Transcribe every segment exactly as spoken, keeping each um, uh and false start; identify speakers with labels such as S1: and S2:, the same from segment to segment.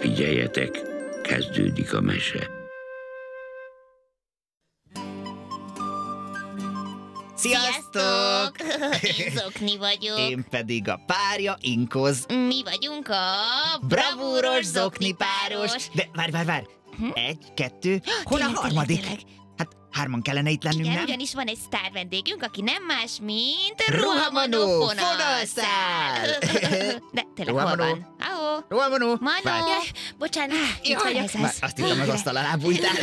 S1: Figyeljetek, kezdődik a mese.
S2: Sziasztok!
S3: Én Zokni vagyok.
S2: Én pedig a párja, Inkoz.
S3: Mi vagyunk a
S2: Bravúros Zokni páros. De várj, várj, várj.
S3: Hm?
S2: Egy, kettő, hol a
S3: Tényleg,
S2: harmadik?
S3: tényleg, tényleg.
S2: Hát hárman kellene itt lennünk,
S3: Igen,
S2: nem?
S3: ugyanis van egy sztár vendégünk, aki nem más, mint
S2: Rohamanó
S3: fonalszál. De tényleg hol
S2: Rohamanó.
S3: van? Ahó,
S2: Rohamanó.
S3: Manó.
S2: Várj.
S4: Jaj, bocsánat, itt
S2: Jaj,
S4: vagy ez
S2: már
S4: az.
S2: azt hittem, az asztal alá bújtál.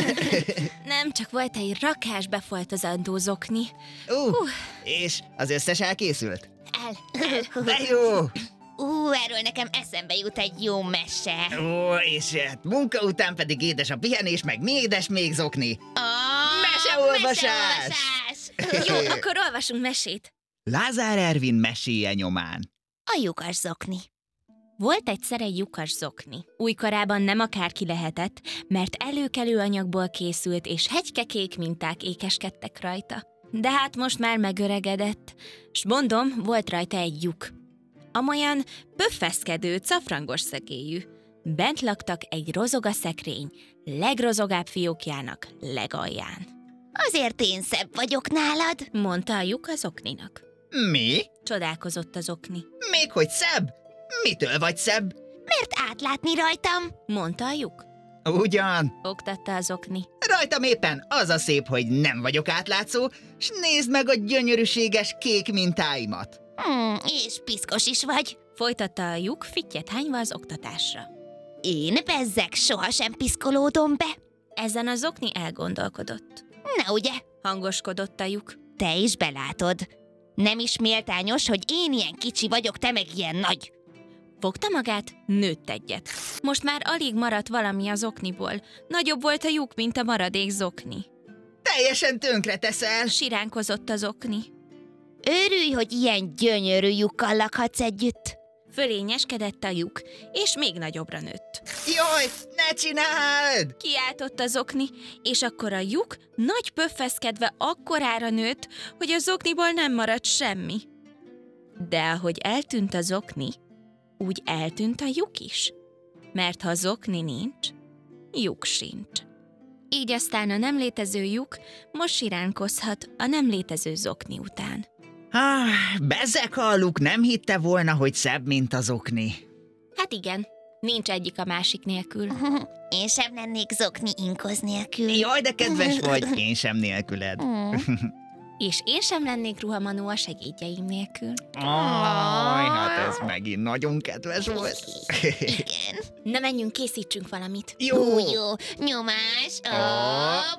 S4: Nem, csak volt egy rakás befoltozandó zokni.
S2: Ú, és az összes elkészült?
S4: El.
S2: De jó!
S3: Ú, erről nekem eszembe jut egy jó mese.
S2: Ó, és hát munka után pedig édes a pihenés, meg mi édes még Zokni?
S3: A
S2: Meseolvasás!
S3: meseolvasás.
S4: Jó, akkor olvasunk mesét.
S2: Lázár Ervin meséje nyomán.
S3: A lyukas zokni.
S4: Volt egyszer egy lyukas zokni. Újkorában nem akárki lehetett, mert előkelő anyagból készült, és hegykekék minták ékeskedtek rajta. De hát most már megöregedett, s mondom, volt rajta egy lyuk. Amolyan pöffeszkedő, cafrangos szegélyű. Bent laktak egy rozogaszekrény, legrozogább fiókjának legalján.
S3: Azért én szebb vagyok nálad.
S4: Mondta a lyuk az okninak.
S2: Mi?
S4: Csodálkozott az okni.
S2: Még hogy szebb? Mitől vagy szebb?
S3: Mert átlátni rajtam.
S4: Mondta a lyuk.
S2: Ugyan.
S4: Oktatta az okni.
S2: Rajtam éppen az a szép, hogy nem vagyok átlátszó, s nézd meg a gyönyörűséges kék mintáimat.
S3: Hmm, és piszkos is vagy.
S4: Folytatta a lyuk, fittyet hányva az oktatásra.
S3: Én bezzeg sohasem piszkolódom be.
S4: Ezen az okni elgondolkodott.
S3: Na ugye,
S4: Hangoskodott a lyuk.
S3: te is belátod. Nem is méltányos, hogy én ilyen kicsi vagyok, te meg ilyen nagy.
S4: Fogta magát, nőtt egyet. Most már alig maradt valami az okniból. Nagyobb volt a lyuk, mint a maradék zokni.
S2: Teljesen tönkre teszel.
S4: Siránkozott az okni.
S3: Örülj, hogy ilyen gyönyörű lyukkal lakhatsz együtt.
S4: Fölényeskedett a lyuk, és még nagyobbra nőtt.
S2: Jaj, ne csináld!
S4: Kiáltott az okni, és akkor a lyuk nagy pöffeszkedve akkorára nőtt, hogy az okniból nem maradt semmi. De ahogy eltűnt az okni, úgy eltűnt a lyuk is. Mert ha zokni nincs, lyuk sincs. Így aztán a nem létező lyuk most siránkozhat a nem létező zokni után.
S2: Ah, bezzeg halluk, nem hitte volna, hogy szebb, mint az okni.
S4: Hát igen, nincs egyik a másik nélkül.
S3: Én sem lennék zokni Inkoz nélkül.
S2: Jaj, de kedves vagy, én sem nélküled.
S3: Hmm.
S4: És én sem lennék Ruhamanó a segédjeim nélkül.
S2: Aj, hát ez megint nagyon kedves volt.
S3: Igen.
S4: Na menjünk, készítsünk valamit.
S2: Jó,
S3: Ú, jó. Nyomás.
S2: Ó.
S3: A